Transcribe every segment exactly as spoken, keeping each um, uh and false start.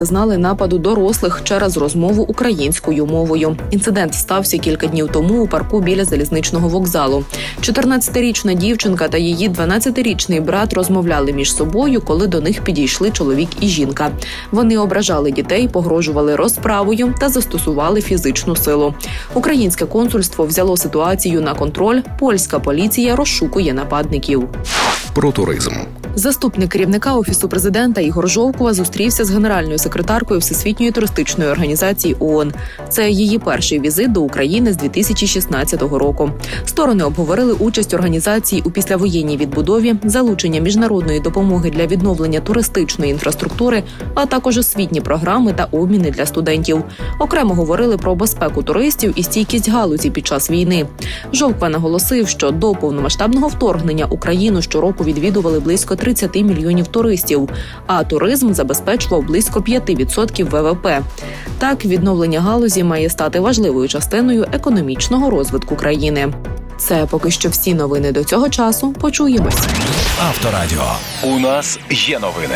Знали нападу дорослих через розмову українською мовою. Інцидент стався кілька днів тому у парку біля залізничного вокзалу. чотирнадцятирічна дівчинка та її дванадцятирічний брат розмовляли між собою, коли до них підійшли чоловік і жінка. Вони ображали дітей, погрожували розправою та застосували фізичну силу. Українське консульство взяло ситуацію на контроль, польська поліція розшукує нападників. Про туризм. Заступник керівника Офісу президента Ігор Жовкова зустрівся з генеральною секретаркою Всесвітньої туристичної організації ООН. Це її перший візит до України з дві тисячі шістнадцятого року. Сторони обговорили участь організації у післявоєнній відбудові, залучення міжнародної допомоги для відновлення туристичної інфраструктури, а також освітні програми та обміни для студентів. Окремо говорили про безпеку туристів і стійкість галузі під час війни. Жовква наголосив, що до повномасштабного вторгнення Україну щороку відвідували близько тридцять мільйонів туристів, а туризм забезпечував близько п'ять відсотків ВВП. Так, відновлення галузі має стати важливою частиною економічного розвитку країни. Це поки що всі новини до цього часу. Почуємось. Авторадіо. У нас є новини.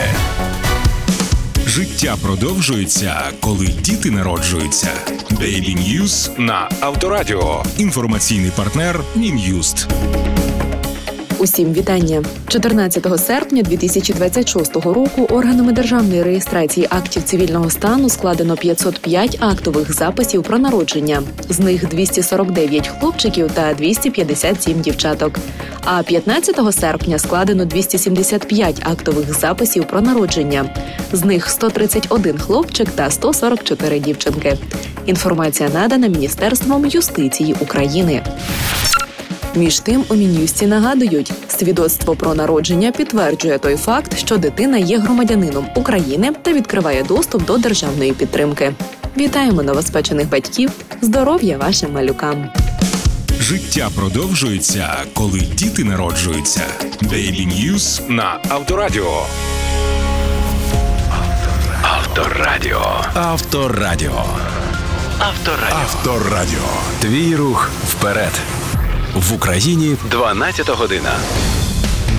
Життя продовжується, коли діти народжуються. Daily News на Авторадіо. Інформаційний партнер Мін'юст. Усім вітання. чотирнадцятого серпня дві тисячі двадцять шостого року органами державної реєстрації актів цивільного стану складено п'ятсот п'ять актових записів про народження. З них двісті сорок дев'ять хлопчиків та двісті п'ятдесят сім дівчаток. А п'ятнадцятого серпня складено двісті сімдесят п'ять актових записів про народження. З них сто тридцять один хлопчик та сто сорок чотири дівчинки. Інформація надана Міністерством юстиції України. Між тим, у Мін'юсті нагадують, свідоцтво про народження підтверджує той факт, що дитина є громадянином України та відкриває доступ до державної підтримки. Вітаємо новоспечених батьків! Здоров'я вашим малюкам! Життя продовжується, коли діти народжуються. Daily News на Авторадіо. Авторадіо. Авторадіо. Авторадіо. Авторадіо. Твій рух вперед. В Україні дванадцята година.